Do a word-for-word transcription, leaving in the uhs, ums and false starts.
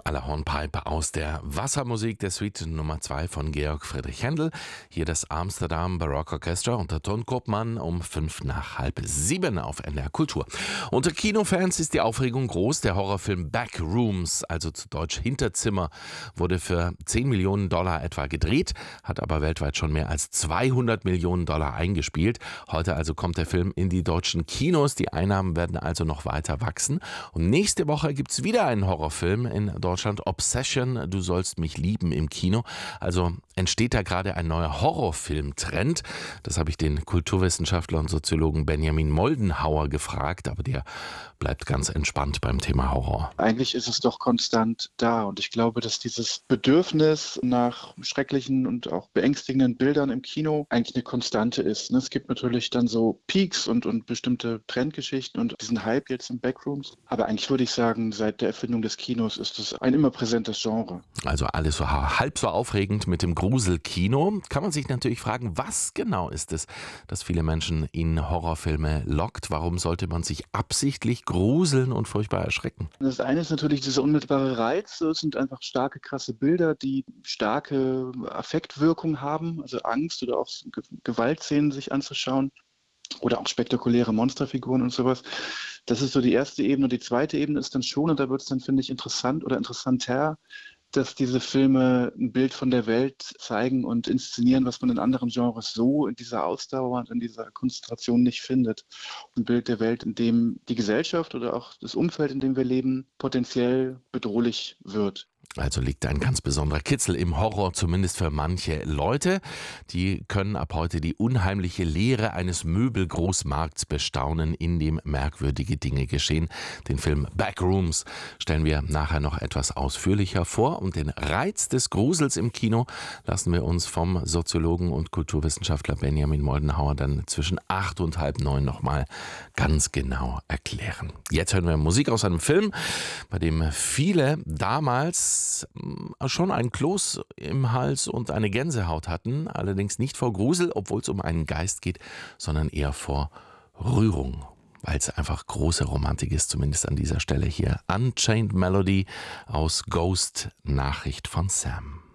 à la Hornpipe aus der Wassermusik der Suite Nummer zwei von Georg Friedrich Händel. Hier das Amsterdam Baroque Orchestra unter Ton Koopman um fünf nach halb sieben auf N D R Kultur. Unter Kinofans ist die Aufregung groß. Der Horrorfilm Backrooms, also zu Deutsch Hinterzimmer, wurde für zehn Millionen Dollar etwa gedreht, hat aber weltweit schon mehr als zweihundert Millionen Dollar eingespielt. Heute also kommt der Film in die deutschen Kinos. Die Einnahmen werden also noch weiter wachsen. Und nächste Woche gibt es wieder einen Horrorfilm in Deutschland, Obsession, du sollst mich lieben, im Kino. Also entsteht da gerade ein neuer Horrorfilmtrend. Das habe ich den Kulturwissenschaftler und Soziologen Benjamin Moldenhauer gefragt, aber der bleibt ganz entspannt beim Thema Horror. Eigentlich ist es doch konstant da und ich glaube, dass dieses Bedürfnis nach schrecklichen und auch beängstigenden Bildern im Kino eigentlich eine Konstante ist. Es gibt natürlich dann so Peaks und, und bestimmte Trendgeschichten und diesen Hype jetzt in Backrooms, aber eigentlich würde ich sagen, seit der Erfindung des Kinos ist es ein immer präsentes Genre. Also alles so halb so aufregend mit dem Gruselkino. Kann man sich natürlich fragen, was genau ist es, das viele Menschen in Horrorfilme lockt? Warum sollte man sich absichtlich gruseln und furchtbar erschrecken? Das eine ist natürlich dieser unmittelbare Reiz. Es sind einfach starke, krasse Bilder, die starke Affektwirkung haben, also Angst oder auch Gewaltszenen sich anzuschauen. Oder auch spektakuläre Monsterfiguren und sowas. Das ist so die erste Ebene. Und die zweite Ebene ist dann schon, und da wird es dann, finde ich, interessant oder interessanter, dass diese Filme ein Bild von der Welt zeigen und inszenieren, was man in anderen Genres so in dieser Ausdauer und in dieser Konzentration nicht findet. Ein Bild der Welt, in dem die Gesellschaft oder auch das Umfeld, in dem wir leben, potenziell bedrohlich wird. Also liegt ein ganz besonderer Kitzel im Horror, zumindest für manche Leute. Die können ab heute die unheimliche Leere eines Möbelgroßmarkts bestaunen, in dem merkwürdige Dinge geschehen. Den Film Backrooms stellen wir nachher noch etwas ausführlicher vor. Und den Reiz des Grusels im Kino lassen wir uns vom Soziologen und Kulturwissenschaftler Benjamin Moldenhauer dann zwischen acht und halb neun nochmal ganz genau erklären. Jetzt hören wir Musik aus einem Film, bei dem viele damals schon ein Kloß im Hals und eine Gänsehaut hatten, allerdings nicht vor Grusel, obwohl es um einen Geist geht, sondern eher vor Rührung, weil es einfach große Romantik ist, zumindest an dieser Stelle hier. Unchained Melody aus Ghost, Nachricht von Sam.